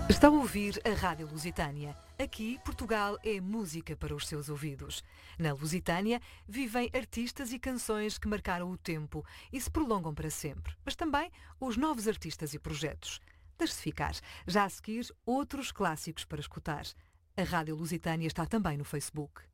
Está a ouvir a Rádio Lusitânia. Aqui, Portugal é música para os seus ouvidos. Na Lusitânia, vivem artistas e canções que marcaram o tempo e se prolongam para sempre. Mas também os novos artistas e projetos. Deixe-se ficar. Já a seguir, outros clássicos para escutar. A Rádio Lusitânia está também no Facebook.